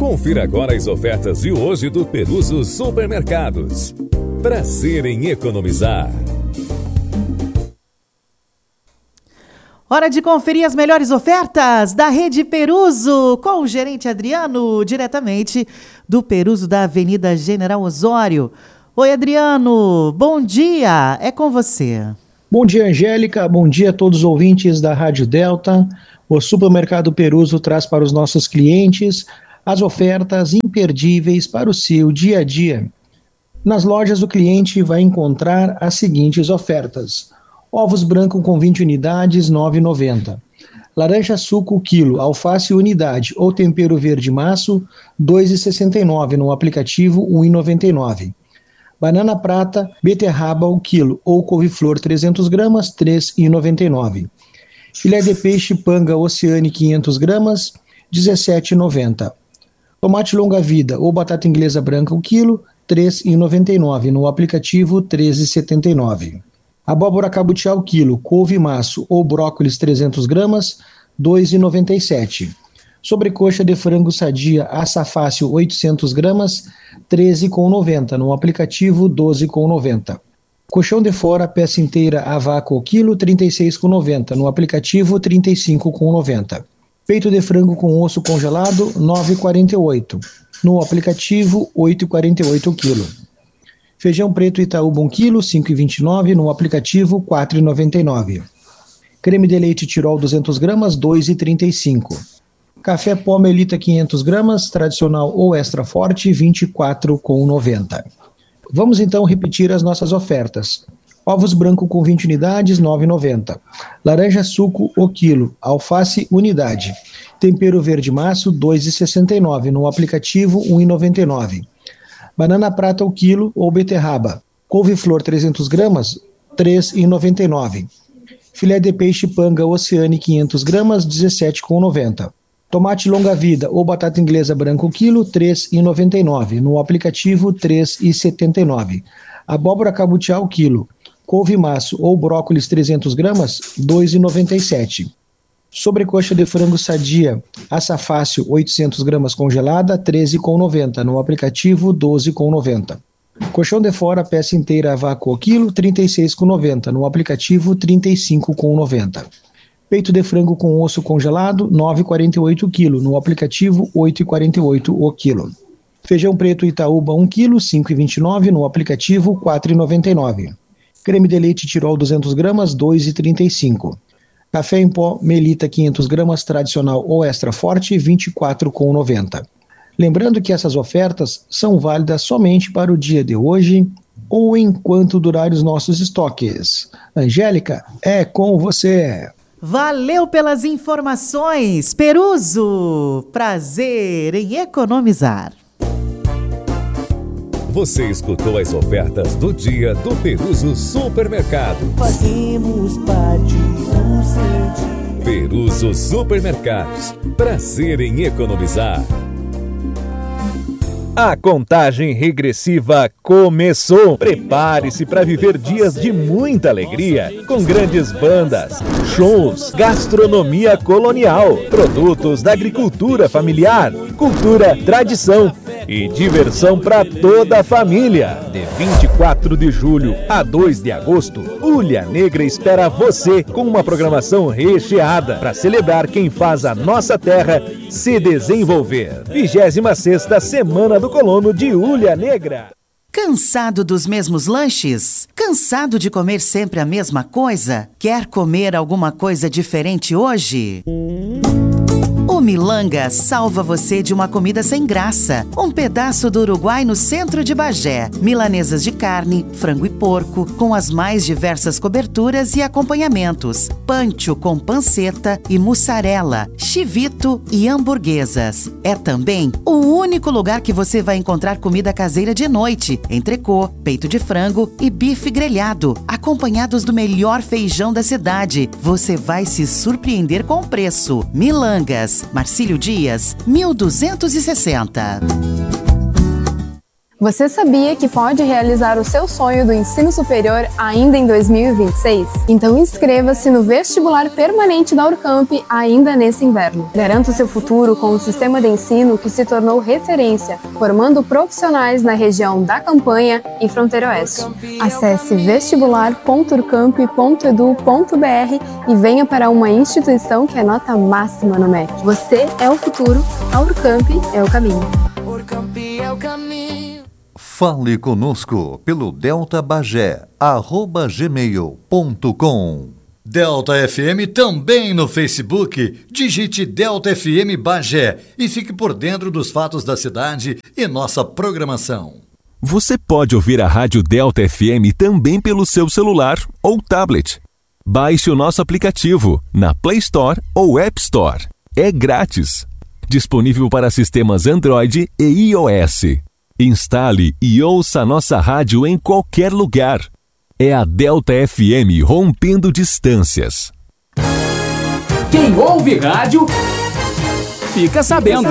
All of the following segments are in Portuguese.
Confira agora as ofertas de hoje do Peruso Supermercados. Prazer em economizar. Hora de conferir as melhores ofertas da Rede Peruso com o gerente Adriano, diretamente do Peruso da Avenida General Osório. Oi, Adriano, bom dia, é com você. Bom dia, Angélica, bom dia a todos os ouvintes da Rádio Delta. O Supermercado Peruso traz para os nossos clientes as ofertas imperdíveis para o seu dia a dia. Nas lojas, o cliente vai encontrar as seguintes ofertas: ovos brancos com 20 unidades, R$ 9,90. Laranja suco quilo, alface unidade ou tempero verde maço, R$ 2,69 no aplicativo, R$ 1,99. Banana prata, beterraba o quilo ou couve-flor 300 gramas, R$ 3,99. Filé de peixe panga Oceane 500 gramas, R$ 17,90. Tomate longa-vida ou batata inglesa branca o quilo, R$ 3,99 no aplicativo, R$ 13,79. Abóbora cabutiá quilo, couve maço ou brócolis 300 gramas, R$ 2,97. Sobrecoxa de frango sadia assa fácil 800 gramas, R$ 13,90 no aplicativo, R$ 12,90. Colchão de fora peça inteira a vácuo quilo, R$ 36,90 no aplicativo, R$ 35,90. Peito de frango com osso congelado, R$ 9,48 no aplicativo, R$ 8,48 o quilo. Feijão preto Itaúba 1 kg, R$ 5,29 no aplicativo, R$ 4,99. Creme de leite Tirol 200 gramas, R$ 2,35. Café pó Melita 500 gramas, tradicional ou extra forte, R$ 24,90. Vamos então repetir as nossas ofertas. Ovos branco com 20 unidades, R$ 9,90. Laranja suco o quilo, alface unidade. Tempero verde maço, R$ 2,69 no aplicativo, R$ 1,99. Banana prata o quilo ou beterraba. Couve-flor 300 gramas, R$ 3,99. Filé de peixe panga Oceane 500 gramas, R$ 17,90. Tomate longa-vida ou batata inglesa branca o quilo, R$ 3,99. No aplicativo, R$ 3,79. Abóbora cabutiá o quilo. Couve maço ou brócolis 300 gramas, R$ 2,97. Sobrecoxa de frango sadia, assa fácil 800 gramas congelada, R$ 13,90. No aplicativo, R$ 12,90. Colchão de fora, peça inteira a vácuo ao quilo, R$ 36,90. No aplicativo, R$ 35,90. Peito de frango com osso congelado, R$ 9,48 o quilo. No aplicativo, R$ 8,48 o quilo. Feijão preto Itaúba 1 kg, R$ 5,29. No aplicativo, R$ 4,99. Creme de leite Tirol 200 gramas, R$ 2,35. Café em pó Melita 500 gramas, tradicional ou extra forte, R$ 24,90. Lembrando que essas ofertas são válidas somente para o dia de hoje ou enquanto durarem os nossos estoques. Angélica, é com você. Valeu pelas informações, Peruso. Prazer em economizar. Você escutou as ofertas do dia do Peruso Supermercados. Fazemos parte do seu dia. Peruso Supermercados. Prazer em economizar. A contagem regressiva começou. Prepare-se para viver dias de muita alegria, com grandes bandas, shows, gastronomia colonial, produtos da agricultura familiar, cultura, tradição e diversão para toda a família. De 24 de julho a 2 de agosto, Ulha Negra espera você com uma programação recheada para celebrar quem faz a nossa terra se desenvolver. 26ª Semana do Colono de Ulha Negra. Cansado dos mesmos lanches? Cansado de comer sempre a mesma coisa? Quer comer alguma coisa diferente hoje? O Milanga salva você de uma comida sem graça. Um pedaço do Uruguai no centro de Bagé. Milanesas de carne, frango e porco, com as mais diversas coberturas e acompanhamentos. Pancho com panceta e mussarela, chivito e hamburguesas. É também o único lugar que você vai encontrar comida caseira de noite. Entrecô, peito de frango e bife grelhado, acompanhados do melhor feijão da cidade. Você vai se surpreender com o preço. Milangas, Marcílio Dias, 1260. Você sabia que pode realizar o seu sonho do ensino superior ainda em 2026? Então inscreva-se no vestibular permanente da Urcamp ainda nesse inverno. Garanta o seu futuro com um sistema de ensino que se tornou referência, formando profissionais na região da Campanha e Fronteira Oeste. Acesse vestibular.urcamp.edu.br e venha para uma instituição que é nota máxima no MEC. Você é o futuro, a Urcamp é o caminho. Urcamp é o caminho. Fale conosco pelo deltabagé@gmail.com. Delta FM também no Facebook. Digite Delta FM Bagé e fique por dentro dos fatos da cidade e nossa programação. Você pode ouvir a Rádio Delta FM também pelo seu celular ou tablet. Baixe o nosso aplicativo na Play Store ou App Store. É grátis. Disponível para sistemas Android e iOS. Instale e ouça a nossa rádio em qualquer lugar. É a Delta FM rompendo distâncias. Quem ouve rádio, fica sabendo.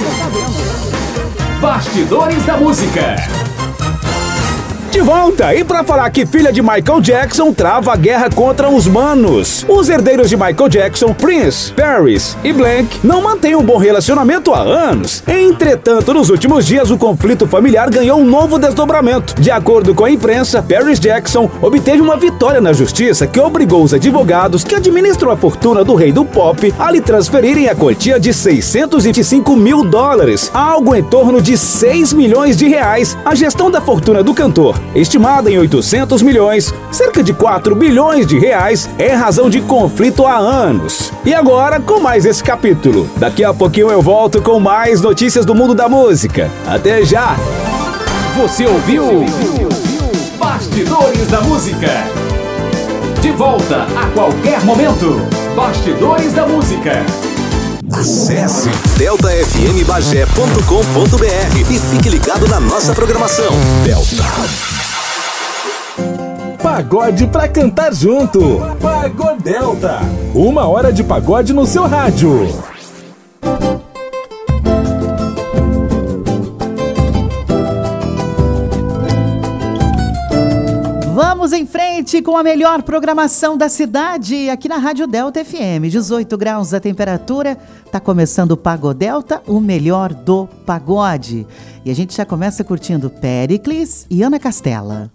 Bastidores da música. De volta! E pra falar que filha de Michael Jackson trava a guerra contra os manos. Os herdeiros de Michael Jackson, Prince, Paris e Blank, não mantêm um bom relacionamento há anos. Entretanto, nos últimos dias, o conflito familiar ganhou um novo desdobramento. De acordo com a imprensa, Paris Jackson obteve uma vitória na justiça que obrigou os advogados que administram a fortuna do rei do pop a lhe transferirem a quantia de $625 mil, algo em torno de R$6 milhões. A gestão da fortuna do cantor, estimada em 800 milhões, cerca de R$4 bilhões, é razão de conflito há anos. E agora, com mais esse capítulo. Daqui a pouquinho eu volto com mais notícias do mundo da música. Até já! Você ouviu Bastidores da Música. De volta a qualquer momento. Bastidores da Música. Acesse deltafmbagé.com.br e fique ligado na nossa programação. Delta. Pagode pra cantar junto. Pagodelta. 1 hora de pagode no seu rádio. Vamos em frente com a melhor programação da cidade aqui na Rádio Delta FM. 18 graus a temperatura. Tá começando o Pagodelta, o melhor do pagode. E a gente já começa curtindo Péricles e Ana Castela.